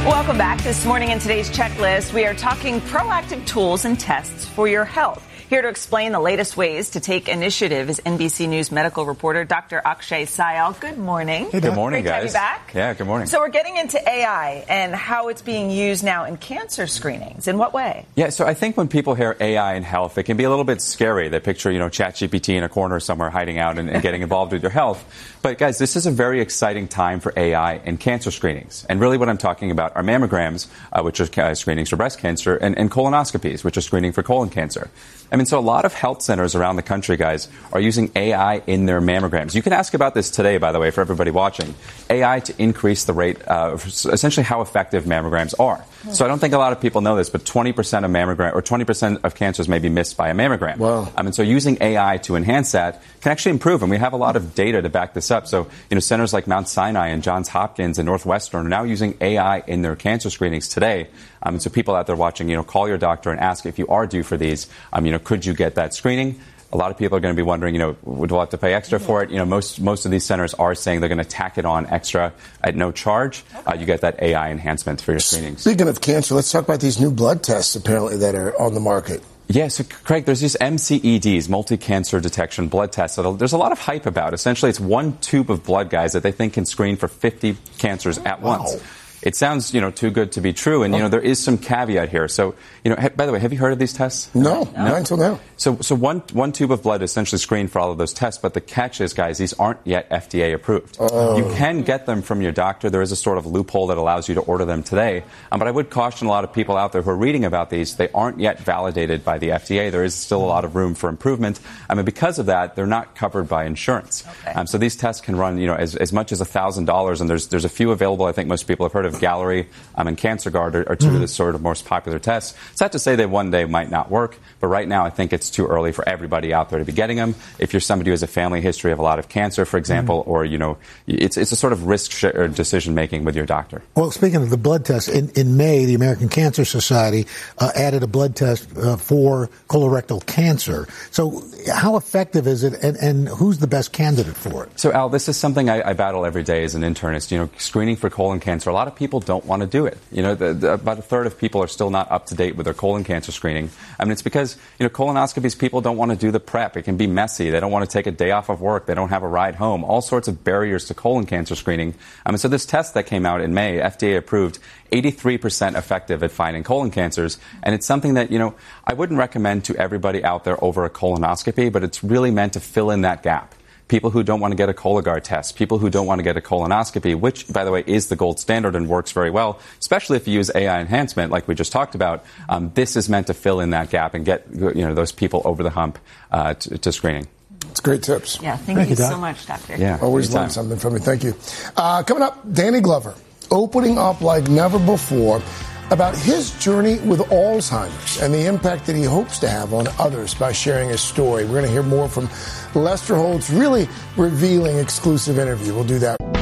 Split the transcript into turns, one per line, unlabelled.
Welcome back. This morning in today's checklist, we are talking proactive tools and tests for your health. Here to explain the latest ways to take initiative is NBC News medical reporter Dr. Akshay Syal. Good morning.
Hey, good morning,
Great
guys.
to have you back.
Yeah, good morning.
So we're getting into AI and how it's being used now in cancer screenings. In what way?
Yeah, so I think when people hear AI in health, it can be a little bit scary. They picture, ChatGPT in a corner somewhere hiding out and getting involved with your health. But guys, this is a very exciting time for AI in cancer screenings. And really what I'm talking about are mammograms, which are screenings for breast cancer, and colonoscopies, which are screening for colon cancer. I mean, so a lot of health centers around the country, guys, are using AI in their mammograms. You can ask about this today, by the way, for everybody watching. AI to increase the rate of essentially how effective mammograms are. So I don't think a lot of people know this, but 20% of mammogram or 20% of cancers may be missed by a mammogram.
Wow.
And so using AI to enhance that can actually improve. And we have a lot of data to back this up. So, centers like Mount Sinai and Johns Hopkins and Northwestern are now using AI in their cancer screenings today. So people out there watching, call your doctor and ask if you are due for these. Could you get that screening? A lot of people are going to be wondering, would we have to pay extra for it? Most of these centers are saying they're going to tack it on extra at no charge.
Okay.
You get that AI enhancement for your screenings.
Speaking of cancer, let's talk about these new blood tests apparently that are on the market.
Yeah, so Craig, there's these MCEDs, multi-cancer detection blood tests. So there's a lot of hype about. Essentially, it's one tube of blood, guys, that they think can screen for 50 cancers at once. It sounds, too good to be true. And, there is some caveat here. So, by the way, have you heard of these tests?
No, not until now.
So one tube of blood is essentially screened for all of those tests. But the catch is, guys, these aren't yet FDA approved.
Oh.
You can get them from your doctor. There is a sort of loophole that allows you to order them today. But I would caution a lot of people out there who are reading about these. They aren't yet validated by the FDA. There is still a lot of room for improvement. Because of that, they're not covered by insurance.
Okay.
So these tests can run, as much as $1,000. And there's a few available. I think most people have heard of Gallery and CancerGuard are two of the sort of most popular tests. It's not to say they one day might not work, but right now I think it's too early for everybody out there to be getting them. If you're somebody who has a family history of a lot of cancer, for example, or, it's a sort of risk or decision making with your doctor.
Well, speaking of the blood test, in May, the American Cancer Society added a blood test for colorectal cancer. So how effective is it, and who's the best candidate for it?
So, Al, this is something I battle every day as an internist. Screening for colon cancer, a lot of people don't want to do it. About a third of people are still not up to date with their colon cancer screening. It's because, colonoscopies, people don't want to do the prep. It can be messy. They don't want to take a day off of work. They don't have a ride home. All sorts of barriers to colon cancer screening. So this test that came out in May, FDA approved, 83% effective at finding colon cancers. And it's something that, I wouldn't recommend to everybody out there over a colonoscopy, but it's really meant to fill in that gap. People who don't want to get a Cologuard test, people who don't want to get a colonoscopy, which, by the way, is the gold standard and works very well, especially if you use AI enhancement like we just talked about. This is meant to fill in that gap and get those people over the hump to screening.
It's great tips.
Yeah, thank you
Doc.
so much, Doctor.
Yeah,
always learn something from you. Thank you. Coming up, Danny Glover, opening up like never before about his journey with Alzheimer's and the impact that he hopes to have on others by sharing his story. We're going to hear more from Lester Holt's really revealing exclusive interview. We'll do that.